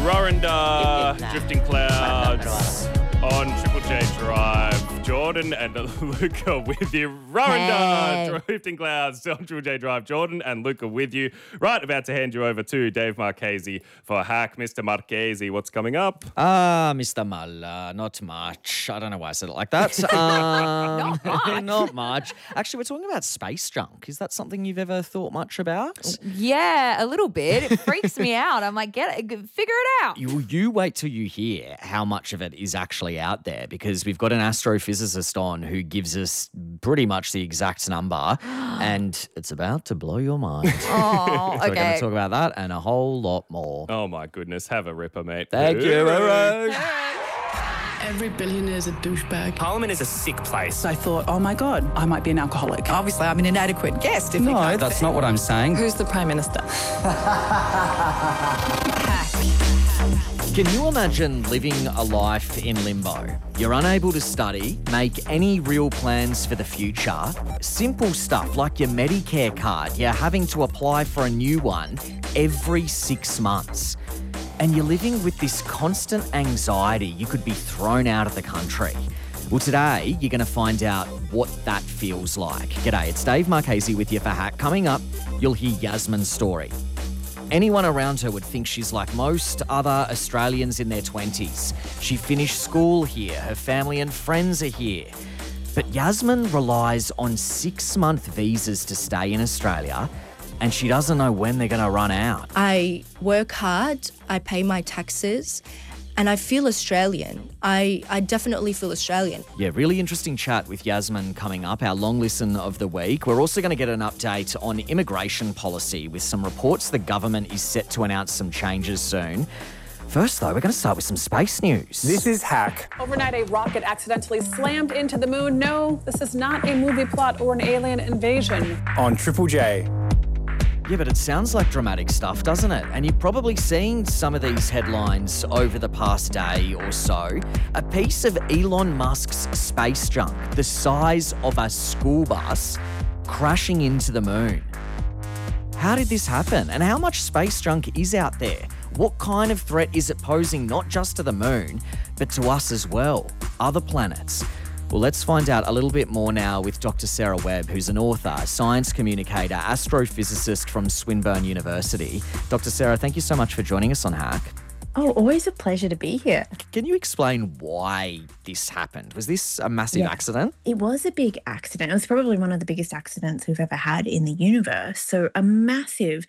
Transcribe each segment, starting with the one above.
Rorinda, Drifting Clouds on Triple J Drive. Jordan and Luca with you. Rorinda, Drifting Clouds on Triple J Drive. Jordan and Luca with you. Right, about to hand you over to Dave Marchese for Hack. Mr. Marchese, what's coming up? Mr. Muller, not much. I don't know why I said it like that. Not much. Not much. Actually, we're talking about space junk. Is that something you've ever thought much about? Yeah, a little bit. It freaks me out. I'm like, figure it out. You wait till you hear how much of it is actually out there, because we've got an astrophysicist on who gives us pretty much the exact number, and it's about to blow your mind. Oh, So we're going okay. to talk about that and a whole lot more. Oh, my goodness. Have a ripper, mate. Thank you, Rose. Every billionaire's a douchebag. Parliament is a sick place. I thought, oh my God, I might be an alcoholic. Obviously, I'm an inadequate guest. If No, that's not what I'm saying. Who's the Prime Minister? Can you imagine living a life in limbo? You're unable to study, make any real plans for the future. Simple stuff like your Medicare card, you're having to apply for a new one every 6 months. And you're living with this constant anxiety you could be thrown out of the country. Well, today, you're going to find out what that feels like. G'day, it's Dave Marchese with you for Hack. Coming up, you'll hear Yasmin's story. Anyone around her would think she's like most other Australians in their 20s. She finished school here, her family and friends are here. But Yasmin relies on 6-month visas to stay in Australia, and she doesn't know when they're going to run out. I work hard, I pay my taxes, and I feel Australian. I definitely feel Australian. Yeah, really interesting chat with Yasmin coming up, our long listen of the week. We're also going to get an update on immigration policy with some reports the government is set to announce some changes soon. First, though, we're going to start with some space news. This is Hack. Overnight, a rocket accidentally slammed into the moon. No, this is not a movie plot or an alien invasion. On Triple J. Yeah, but it sounds like dramatic stuff, doesn't it? And you've probably seen some of these headlines over the past day or so. A piece of Elon Musk's space junk, the size of a school bus, crashing into the moon. How did this happen? And how much space junk is out there? What kind of threat is it posing not just to the moon, but to us as well, other planets? Well, let's find out a little bit more now with Dr. Sarah Webb, who's an author, science communicator, astrophysicist from Swinburne University. Dr. Sarah, thank you so much for joining us on Hack. Oh, always a pleasure to be here. Can you explain why this happened? Was this a massive accident? It was a big accident. It was probably one of the biggest accidents we've ever had in the universe. So a massive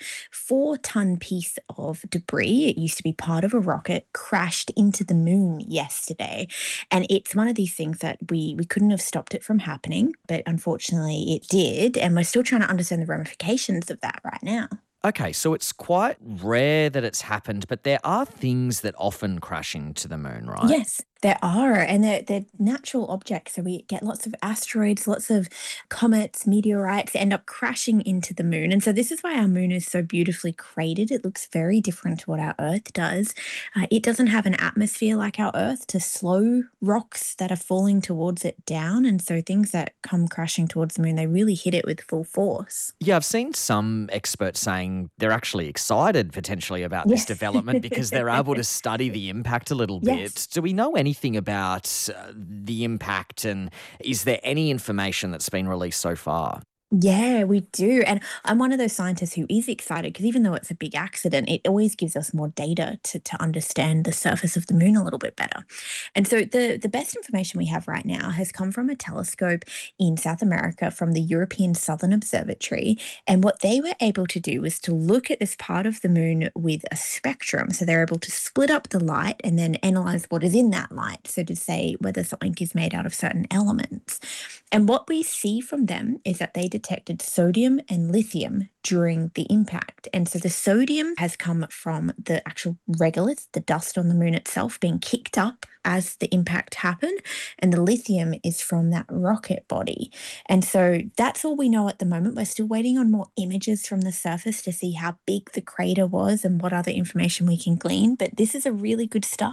4-ton piece of debris, it used to be part of a rocket, crashed into the moon yesterday. And it's one of these things that we couldn't have stopped it from happening, but unfortunately it did. And we're still trying to understand the ramifications of that right now. Okay, so it's quite rare that it's happened, but there are things that often crash into the moon, right? Yes, there are. And they're natural objects. So we get lots of asteroids, lots of comets, meteorites end up crashing into the moon. And so this is why our moon is so beautifully cratered. It looks very different to what our Earth does. It doesn't have an atmosphere like our Earth to slow rocks that are falling towards it down. And so things that come crashing towards the moon, they really hit it with full force. Yeah, I've seen some experts saying they're actually excited potentially about this development because they're able to study the impact a little bit. Yes. Do we know anything about the impact, and is there any information that's been released so far? Yeah, we do. And I'm one of those scientists who is excited because even though it's a big accident, it always gives us more data to understand the surface of the moon a little bit better. And so the best information we have right now has come from a telescope in South America from the European Southern Observatory. And what they were able to do was to look at this part of the moon with a spectrum. So they're able to split up the light and then analyze what is in that light. So to say whether something is made out of certain elements. And what we see from them is that they detected sodium and lithium during the impact. And so the sodium has come from the actual regolith, the dust on the moon itself, being kicked up as the impact happened. And the lithium is from that rocket body. And so that's all we know at the moment. We're still waiting on more images from the surface to see how big the crater was and what other information we can glean. But this is a really good start.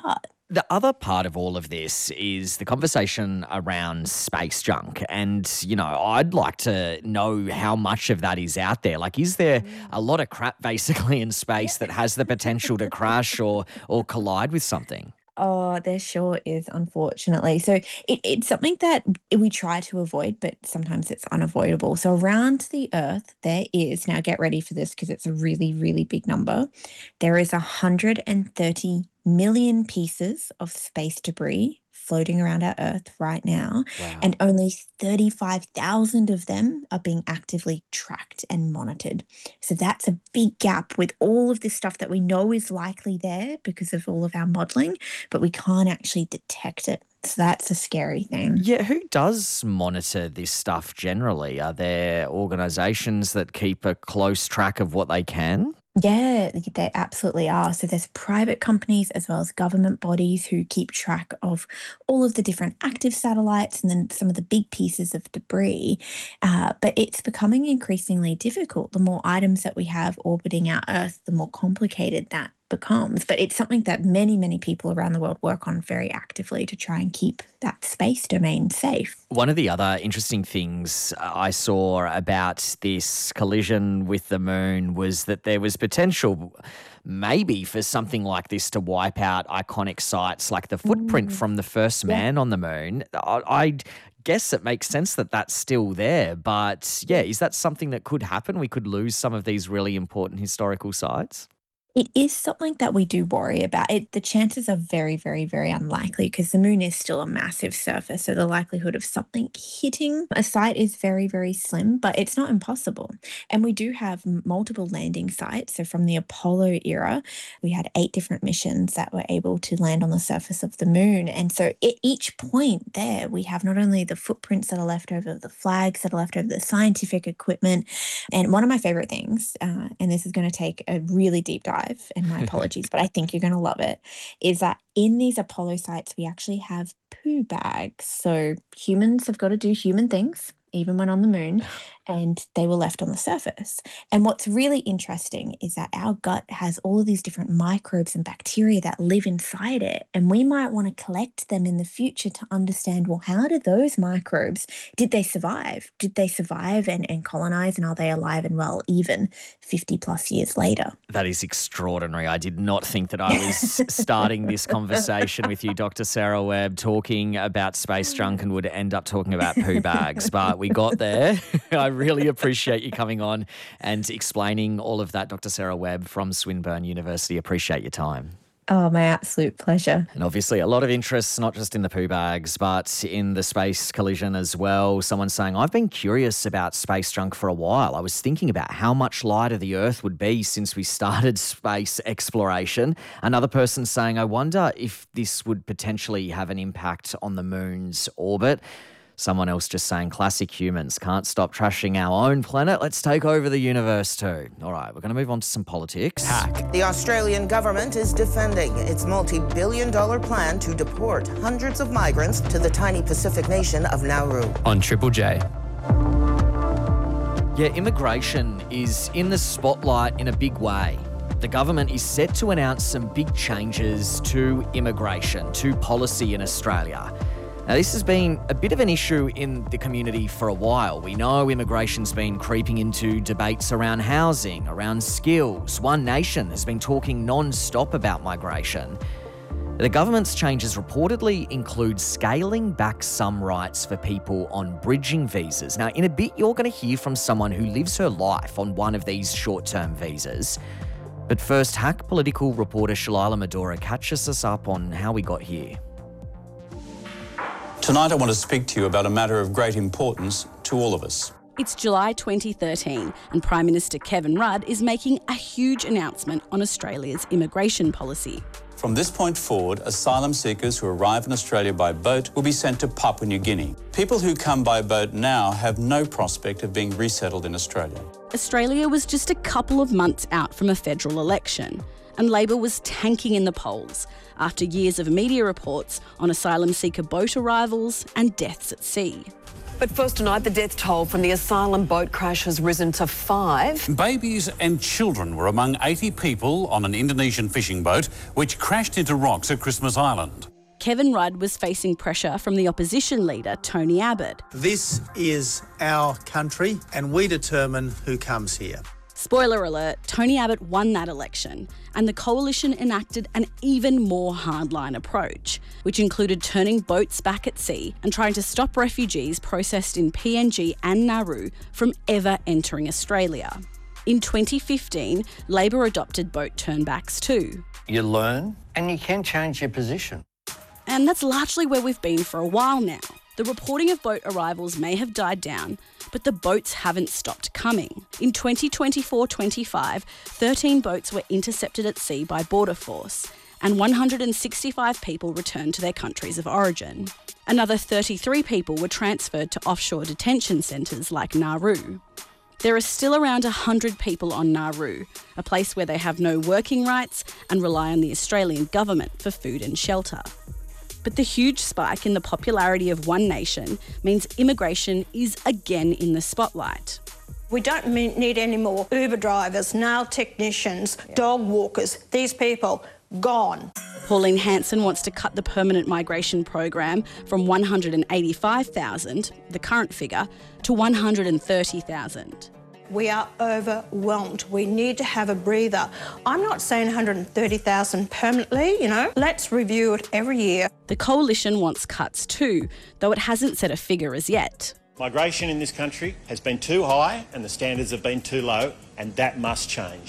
The other part of all of this is the conversation around space junk. And, I'd like to know how much of that is out there. Like, is there a lot of crap basically in space that has the potential to crash or collide with something? Oh, there sure is, unfortunately. So it's something that we try to avoid, but sometimes it's unavoidable. So around the Earth, there is, now get ready for this because it's a really, really big number. There is 130 million pieces of space debris floating around our Earth right now, Wow. and only 35,000 of them are being actively tracked and monitored. So that's a big gap with all of this stuff that we know is likely there because of all of our modelling, but we can't actually detect it. So that's a scary thing. Yeah, who does monitor this stuff generally? Are there organisations that keep a close track of what they can? Yeah, they absolutely are. So there's private companies as well as government bodies who keep track of all of the different active satellites and then some of the big pieces of debris. But it's becoming increasingly difficult. The more items that we have orbiting our Earth, the more complicated that becomes. But it's something that many, many people around the world work on very actively to try and keep that space domain safe. One of the other interesting things I saw about this collision with the moon was that there was potential maybe for something like this to wipe out iconic sites like the footprint from the first man on the moon. I guess it makes sense that that's still there. But yeah, is that something that could happen? We could lose some of these really important historical sites? It is something that we do worry about. The chances are very, very, very unlikely because the moon is still a massive surface. So the likelihood of something hitting a site is very, very slim, but it's not impossible. And we do have multiple landing sites. So from the Apollo era, we had 8 different missions that were able to land on the surface of the moon. And so at each point there, we have not only the footprints that are left over, the flags that are left over, the scientific equipment. And one of my favorite things, and this is going to take a really deep dive, and my apologies, but I think you're going to love it, is that in these Apollo sites, we actually have poo bags. So humans have got to do human things, even when on the moon, and they were left on the surface. And what's really interesting is that our gut has all of these different microbes and bacteria that live inside it, and we might want to collect them in the future to understand, well, how did those microbes, did they survive? Did they survive and colonize, and are they alive and well even 50 plus years later? That is extraordinary. I did not think that I was starting this conversation with you, Dr. Sarah Webb, talking about space junk and would end up talking about poo bags, but we got there. I really appreciate you coming on and explaining all of that, Dr. Sarah Webb from Swinburne University. Appreciate your time. Oh, my absolute pleasure. And obviously a lot of interest, not just in the poo bags, but in the space collision as well. Someone saying, I've been curious about space junk for a while. I was thinking about how much lighter the Earth would be since we started space exploration. Another person saying, I wonder if this would potentially have an impact on the moon's orbit. Someone else just saying, classic humans, can't stop trashing our own planet. Let's take over the universe too. All right, we're going to move on to some politics. The Australian government is defending its multi-billion-dollar plan to deport hundreds of migrants to the tiny Pacific nation of Nauru. On Triple J. Yeah, immigration is in the spotlight in a big way. The government is set to announce some big changes to immigration, to policy in Australia. Now, this has been a bit of an issue in the community for a while. We know immigration's been creeping into debates around housing, around skills. One Nation has been talking non-stop about migration. The government's changes reportedly include scaling back some rights for people on bridging visas. Now, in a bit, you're going to hear from someone who lives her life on one of these short-term visas. But first, Hack political reporter Shalila Medora catches us up on how we got here. Tonight I want to speak to you about a matter of great importance to all of us. It's July 2013 and Prime Minister Kevin Rudd is making a huge announcement on Australia's immigration policy. From this point forward, asylum seekers who arrive in Australia by boat will be sent to Papua New Guinea. People who come by boat now have no prospect of being resettled in Australia. Australia was just a couple of months out from a federal election, and Labor was tanking in the polls after years of media reports on asylum seeker boat arrivals and deaths at sea. But first tonight, the death toll from the asylum boat crash has risen to 5. Babies and children were among 80 people on an Indonesian fishing boat which crashed into rocks at Christmas Island. Kevin Rudd was facing pressure from the opposition leader, Tony Abbott. This is our country and we determine who comes here. Spoiler alert, Tony Abbott won that election, and the coalition enacted an even more hardline approach, which included turning boats back at sea and trying to stop refugees processed in PNG and Nauru from ever entering Australia. In 2015, Labor adopted boat turnbacks too. You learn and you can change your position. And that's largely where we've been for a while now. The reporting of boat arrivals may have died down, but the boats haven't stopped coming. In 2024-25, 13 boats were intercepted at sea by Border Force, and 165 people returned to their countries of origin. Another 33 people were transferred to offshore detention centres like Nauru. There are still around 100 people on Nauru, a place where they have no working rights and rely on the Australian government for food and shelter. But the huge spike in the popularity of One Nation means immigration is again in the spotlight. We don't need any more Uber drivers, nail technicians, dog walkers. These people, gone. Pauline Hanson wants to cut the permanent migration program from 185,000, the current figure, to 130,000. We are overwhelmed. We need to have a breather. I'm not saying 130,000 permanently, Let's review it every year. The coalition wants cuts too, though it hasn't set a figure as yet. Migration in this country has been too high and the standards have been too low, and that must change.